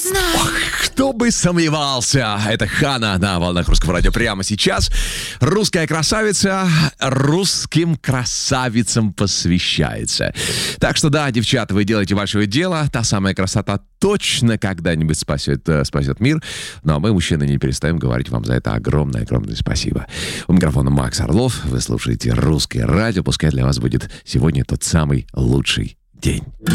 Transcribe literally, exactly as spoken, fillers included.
Ох, кто бы сомневался, это Хана на волнах русского радио прямо сейчас. Русская красавица русским красавицам посвящается. Так что да, девчата, вы делаете ваше дело. Та самая красота точно когда-нибудь спасет, спасет мир. Ну а мы, мужчины, не перестаем говорить вам за это огромное-огромное спасибо. У микрофона Макс Орлов. Вы слушаете Русское радио. Пускай для вас будет сегодня тот самый лучший день.